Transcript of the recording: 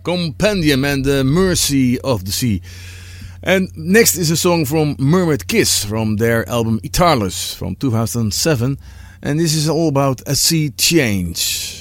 Compendium and the Mercy of the Sea. And next is a song from Mermaid Kiss from their album Itarlus from 2007. And this is all about a sea change.